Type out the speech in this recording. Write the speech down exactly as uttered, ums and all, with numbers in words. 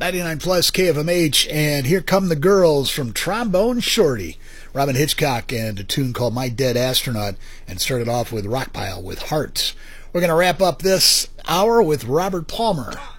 ninety-nine plus K F M H, and here come the girls from Trombone Shorty, Robin Hitchcock, and a tune called My Dead Astronaut, and started off with Rockpile with Hearts. We're going to wrap up this hour with Robert Palmer.